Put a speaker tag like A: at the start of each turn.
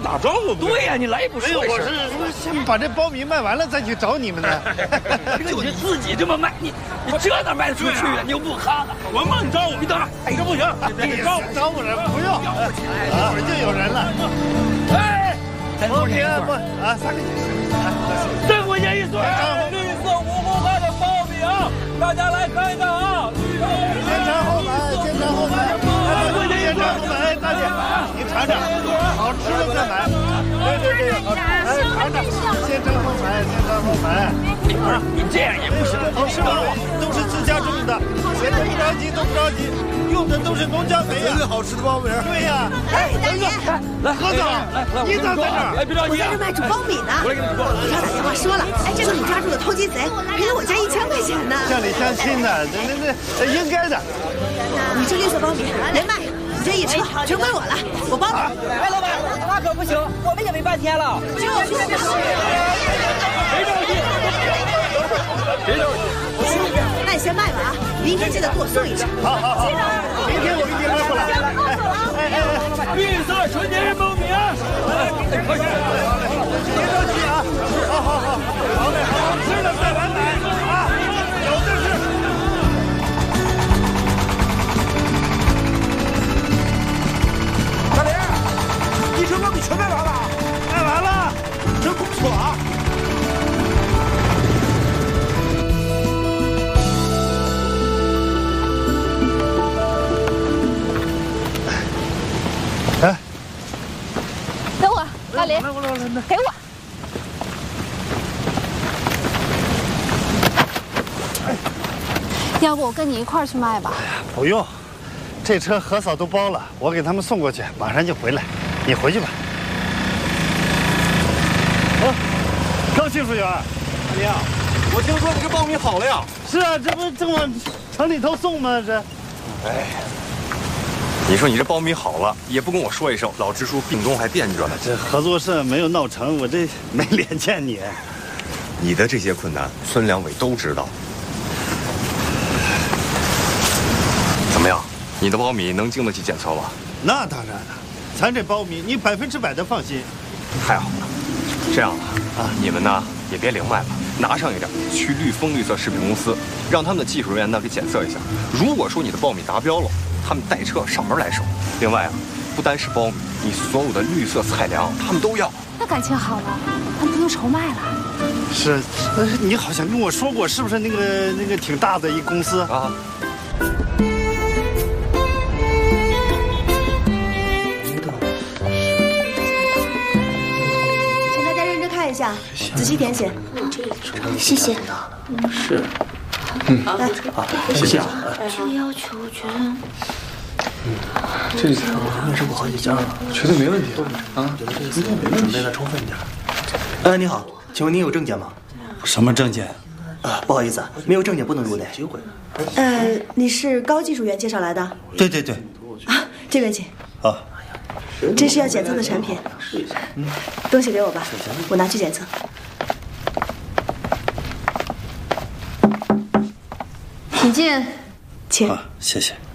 A: 打招呼。
B: 对呀，你来也不说一声。
C: 我是先把这苞米卖完了再去找你们呢。
B: 就你自己这么卖，你这哪卖得出去啊？你又不看了。
A: 我帮你招呼，
B: 你等会儿，
A: 这不行，你
C: 招呼人不用，一会儿就有人了。
B: 哎，
C: 苞米不啊，3块钱
B: ，3块钱一穗，
A: 绿色无公害的苞米啊，大家来看一看啊！
C: 先尝后买，先尝后买，先尝后买，大姐，你尝尝，好吃了再买。对，好吃，来尝尝，先尝后买，先尝后买。
B: 你这样也不行，
C: 好吃吗？都是自家种的，别都不着急，都不着急，用的都是农家肥呀，最好吃的苞米。对呀，
D: 哎，大爷，
B: 来，
C: 何总，你咋在这儿？
B: 哎，别着急，
D: 我在这卖煮苞米呢。
B: 我来给你说，
D: 他打电话说了，哎，这个你抓住的偷鸡贼赔了我家1000块钱呢。
C: 乡里乡亲的，那应该的。
D: 你这绿色苞米连卖，你这一车全归我了，我包了。
E: 哎，老板，那可不行，我们也没半天了。
D: 就是。
B: 别着急，别着急。
D: 那你先卖吧啊，明天记得给我送一车。
C: 好，明天我给你拉过来。
B: 绿色纯天然苞米啊！快去！
C: 别着急啊！好嘞，好吃的再来买啊，有的是。
A: 大林，一车苞米全卖完了，
C: 卖完了，
A: 真不错啊！
C: 哎，
F: 等会儿，大林，给我。要不我跟你一块儿去卖吧？
C: 不用，这车何嫂都包了，我给他们送过去，马上就回来，你回去吧。高技术员，
A: 大林啊，我听说你这苞米好了呀？
C: 是啊，这不正往城里头送吗？这，
G: 哎，你说你这苞米好了，也不跟我说一声，老支书病中还惦记着呢。
C: 这合作社没有闹成，我这没脸见你。
G: 你的这些困难，孙良伟都知道。怎么样，你的苞米能经得起检测吧？
C: 那当然了，咱这苞米你100%的放心。
G: 太好了，这样啊，你们呢也别零卖了，拿上一点去绿丰绿色食品公司，让他们的技术人员呢给检测一下。如果说你的苞米达标了，他们带车上门来收。另外啊，不单是苞米，你所有的绿色菜粮他们都要。
F: 那感情好了，咱们不用愁卖了。
C: 是，你好像跟我说过，是不是那个挺大的一公司啊？
D: 请大家认真看一下，仔细填写。谢谢。
H: 是。
D: 来，
H: 谢谢啊。
F: 这个要求我觉得，
H: 这次我面试过好几家了，绝对没问题啊！今天准备的充分点。
E: 你好，请问您有证件吗？
C: 什么证件？
E: 不好意思，没有证件不能入内。
D: 你是高技术员介绍来的？
C: 对。
D: 啊，这边请。
C: 好。
D: 这是要检测的产品，东西给我吧，我拿去检测。
F: 请进。
D: 请。
C: 谢谢。